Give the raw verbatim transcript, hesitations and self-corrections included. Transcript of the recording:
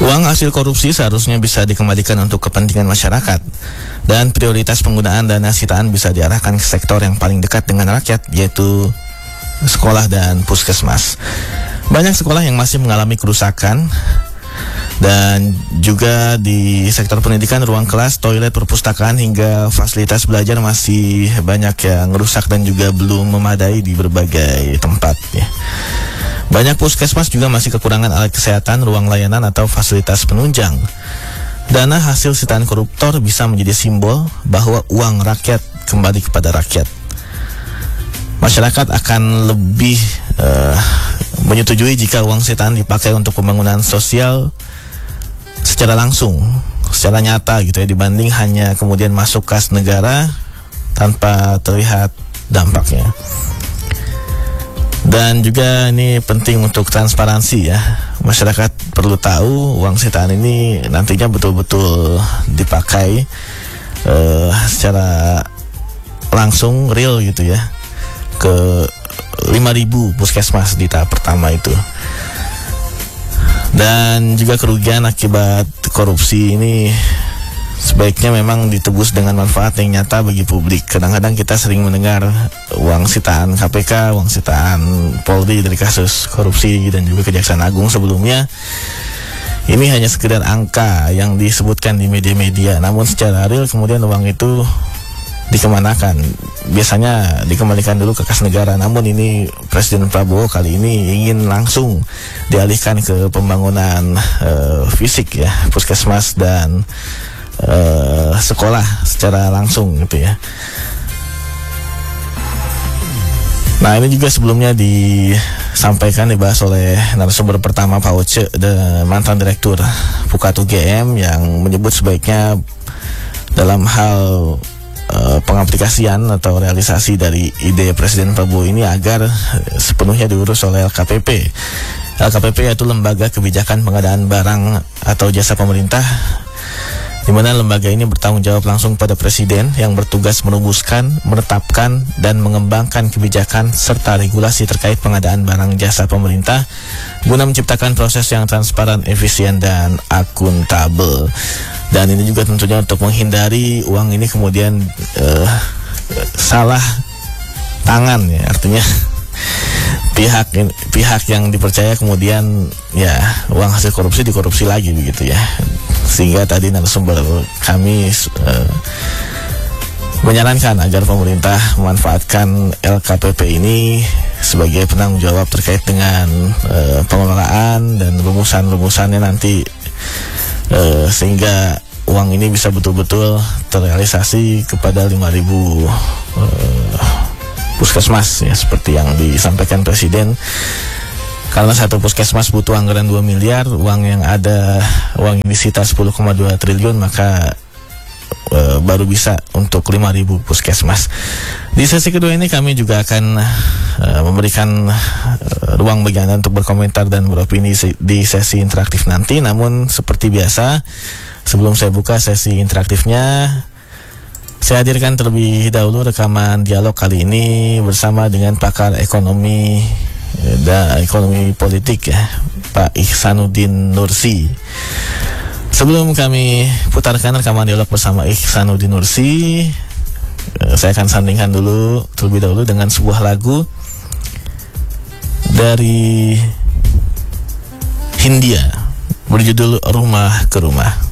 Uang hasil korupsi seharusnya bisa dikembalikan untuk kepentingan masyarakat, dan prioritas penggunaan dana sitaan bisa diarahkan ke sektor yang paling dekat dengan rakyat, yaitu sekolah dan puskesmas. Banyak sekolah yang masih mengalami kerusakan, dan juga di sektor pendidikan, ruang kelas, toilet, perpustakaan hingga fasilitas belajar masih banyak yang rusak dan juga belum memadai di berbagai tempat ya. Banyak puskesmas juga masih kekurangan alat kesehatan, ruang layanan atau fasilitas penunjang. Dana hasil sitaan koruptor bisa menjadi simbol bahwa uang rakyat kembali kepada rakyat. Masyarakat akan lebih uh, menyetujui jika uang sitaan dipakai untuk pembangunan sosial secara langsung, secara nyata gitu ya, dibanding hanya kemudian masuk kas negara tanpa terlihat dampaknya. Dan juga ini penting untuk transparansi ya. Masyarakat perlu tahu uang sitaan ini nantinya betul-betul dipakai uh, secara langsung, real gitu ya, ke lima ribu puskesmas di tahap pertama itu. Dan juga kerugian akibat korupsi ini sebaiknya memang ditebus dengan manfaat yang nyata bagi publik. Kadang-kadang kita sering mendengar uang sitaan K P K, uang sitaan Polri dari kasus korupsi dan juga Kejaksaan Agung sebelumnya. Ini hanya sekedar angka yang disebutkan di media-media, namun secara real kemudian uang itu dikemanakan. Biasanya dikembalikan dulu ke kas negara, namun ini Presiden Prabowo kali ini ingin langsung dialihkan ke pembangunan uh, fisik ya, puskesmas dan Uh, sekolah secara langsung gitu ya. Nah, ini juga sebelumnya disampaikan, dibahas oleh narasumber pertama Pak Oce, mantan direktur Pukat U G M, yang menyebut sebaiknya dalam hal uh, pengaplikasian atau realisasi dari ide Presiden Prabowo ini agar sepenuhnya diurus oleh L K P P. L K P P yaitu Lembaga Kebijakan Pengadaan Barang atau Jasa Pemerintah, di mana lembaga ini bertanggung jawab langsung pada Presiden yang bertugas merumuskan, menetapkan, dan mengembangkan kebijakan serta regulasi terkait pengadaan barang jasa pemerintah guna menciptakan proses yang transparan, efisien, dan akuntabel. Dan ini juga tentunya untuk menghindari uang ini kemudian uh, salah tangan ya, artinya pihak pihak yang dipercaya kemudian ya uang hasil korupsi dikorupsi lagi begitu ya. Sehingga tadi narasumber kami uh, menyarankan agar pemerintah memanfaatkan L K P P ini sebagai penanggung jawab terkait dengan uh, pengelolaan dan rumusan-rumusannya nanti, uh, sehingga uang ini bisa betul-betul terrealisasi kepada lima ribu uh, puskesmas ya, seperti yang disampaikan Presiden. Karena satu puskesmas butuh anggaran dua miliar, uang yang ada, uang yang disita sepuluh koma dua triliun, maka e, baru bisa untuk lima ribu puskesmas. Di sesi kedua ini kami juga akan e, memberikan e, ruang bagi Anda untuk berkomentar dan beropini di sesi interaktif nanti. Namun seperti biasa, sebelum saya buka sesi interaktifnya, saya hadirkan terlebih dahulu rekaman dialog kali ini bersama dengan pakar ekonomi dan ekonomi politik ya, Pak Ihsanuddin Nursi. Sebelum kami putarkan rekaman dialog bersama Ihsanuddin Nursi, saya akan sandingkan dulu terlebih dahulu dengan sebuah lagu dari Hindia berjudul Rumah ke Rumah.